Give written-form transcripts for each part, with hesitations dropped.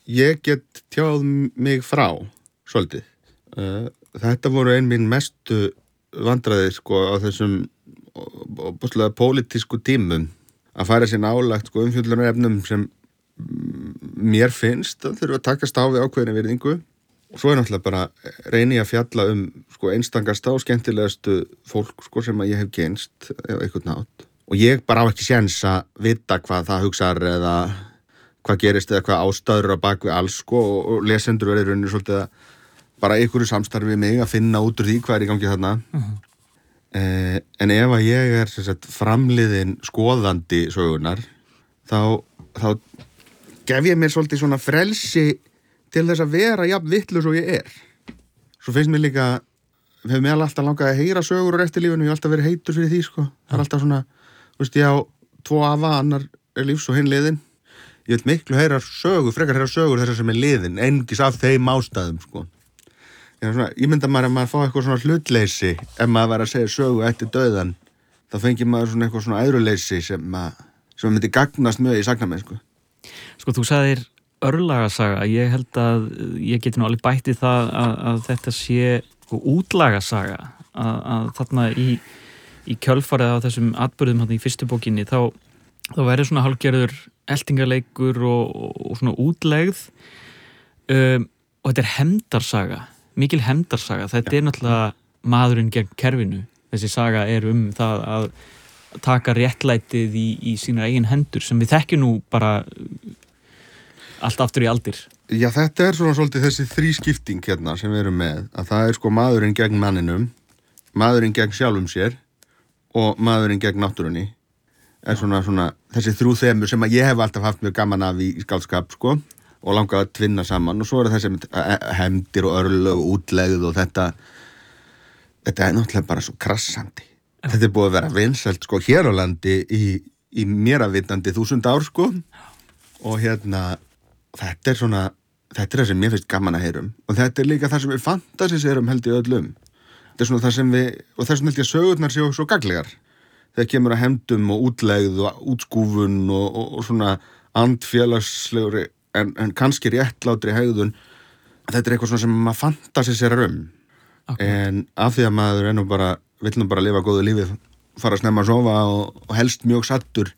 ég get tjáð mig frá svolítið. Þetta voru ein mín mestu vandræðir sko á þessum bústlega pólitísku tímum að færa sér nálagt sko umfjöllunarefnum sem mér finnst að þurfa að takast á við ákveðinni virðingu og svo náttúrulega bara reyni ég að fjalla sko einstangasta og skemmtilegastu fólk sko sem að ég hef kynst eða eitthvað nátt og ég bara á ekki séns að vita hvað það hugsar eða hvað gerist eða hvað ástæður á bak við alls sko og lesendur verður rauninni svolítið að bara einhverju samstarfi við mig að finna út úr því hvað er í gangi þarna. En ef að ég er sem sagt, framliðin skoðandi sögunar þá gef ég mér svolítið svona frelsi til þess að vera jafn vitlaus og ég er. Svo finnst mér líka hefur mér alltaf langað að heyra sögur úr eftirlífinu, ég hef alltaf verið heitur fyrir því sko. Það er alltaf svona, veist ég á 2 afa, annar er lífs og hinn liðinn. Ég vil miklu frekar heyra sögur þessar sem er liðinn, einungis af þeim ástæðum sko. Ég mynda maður að maður fá eitthvað svona hlutleysi ef maður var að segja sögu eftir dauðan þá fengi maður svona eitthvað svona æðruleysi sem myndi gagnast mjög í sagnamennsku. Sko þú sagðir örlagasaga, ég held að ég geti nú alveg bætti það að þetta sé útlagasaga að þarna í kjölfarið á þessum atburðum í fyrstu bókinni þá verður svona hálfgerður eltingarleikur og svona útlegð og þetta er hefndarsaga mikil hefndarsaga, þetta er náttúrulega maðurinn gegn kerfinu, þessi saga er það að taka réttlætið í sínar eigin hendur sem við þekkjum nú bara allt aftur í aldir. Já, þetta er svona svolítið þessi þrískipting hérna sem við erum með, að það er sko maðurinn gegn manninum, maðurinn gegn sjálfum sér og maðurinn gegn náttúrunni er svona þessi 3 þemur sem að ég hef alltaf haft mjög gaman af í skáldskap sko og langað að tvinna saman og svo er þessi hefndir og örlög og útlegð og þetta er náttúrulega bara svo krassandi. Þetta er búið að vera vinsælt sko hér á landi í mér að vitandi 1000 ár sko og þetta er það sem mér finnst gaman að heyrum og þetta er líka það sem við fantasíserum held í öllum. Þetta er svona það sem og þess vegna held ég að sögurnar séu svo gagnlegar þegar kemur að hefndum og útlegð og útskúfun og svona andfélagslegri en kannski réttlátri hegðun þetta er eitthvað svona sem maður fantasíserar okay. En af því að maður vill nú bara lifa góðu lífi fara snemma að sofa og helst mjög sattur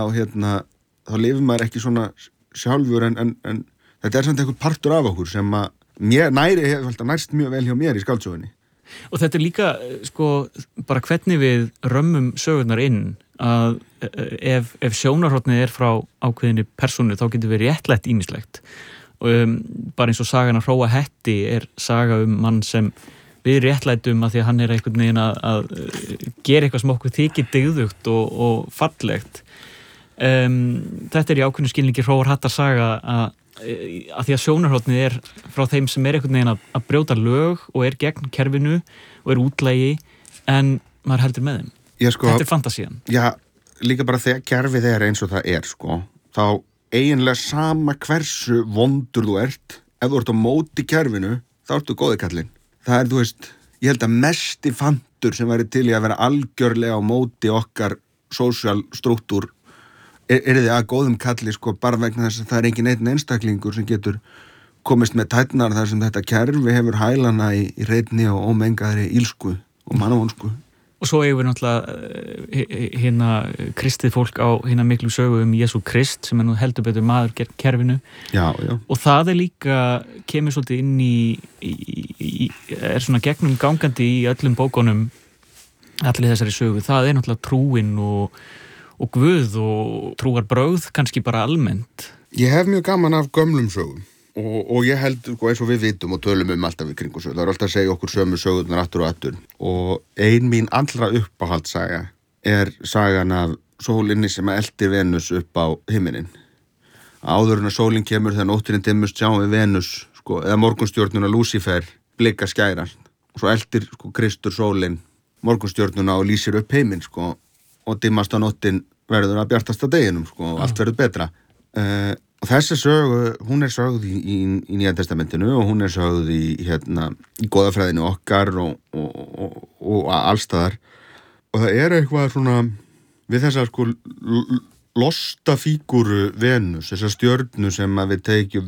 þá lifir maður ekki svona sjálfur en þetta er samt einhver partur af okkur sem að hefur nærst mjög vel hjá mér í skáldsögunni. Og þetta er líka sko bara hvernig við römmum sögurnar inn að ef sjónarhornið er frá ákveðinni persónu þá getur við réttlætt ýmislegt og bara eins og sagan að Hróa hetti er saga mann sem við réttlætum að því að hann er einhvern veginn að gera eitthvað sem okkur þykir dygðugt og fallegt. Þetta er í ákveðinu skilningi Hróar hattar saga að því að sjónarhornið er frá þeim sem er einhvern veginn að brjóta lög og er gegn kerfinu og er útlægi en maður heldur með þeim. Þetta er fantasían. Já, líka bara þegar kerfið er eins og það er sko, þá eiginlega sama hversu vondur þú ert, ef þú ert á móti kerfinu, þá ertu góði kallinn. Það er, þú veist, ég held að mesti fantur sem væri til í að vera algjörlega á móti okkar social struktúr er þið að góðum kalli sko bara vegna þess að það er engin einn einstaklingur sem getur komist með tærnar þar sem þetta kerfi hefur hælana í reinni og ómengaðri ílsku og mannavonsku. Og svo eigum við náttúrulega kristið fólk á miklu sögu Jesú Krist sem er nú heldur betur maður gegn kerfinu. Já. Og það er líka, kemur svolítið inn er svona gegnum gangandi í öllum bókunum allir þessari sögu. Það er náttúrulega trúin og Guð og trúarbrögð kannski bara almennt. Ég hef mjög gaman af gömlum sögum og ég held eins og við vitum og tölum alltaf í kringu sögur. Það er alltaf að segja okkur sömu sögurnar aftur og aftur og ein mín allra uppáhaldssaga er sagan af sólinni sem eltir Venus upp á himinin. Áður en að sólin kemur þegar nóttinni dimmust sjáum við Venus eða morgunstjörnuna Lúsífer blika skærast og svo eltir Kristur sólin morgunstjörnuna og lýsir upp heiminn og dimmast á nóttin verður að bjartasta deginum og allt verður betra. Og þessi sögu, hún er sögð í Nýja testamentinu og hún er sögð í goðafræðinu okkar og allstaðar. Og það er eitthvað svona við þessa losta fígúru Venus, þessa stjörnu sem að við tekjum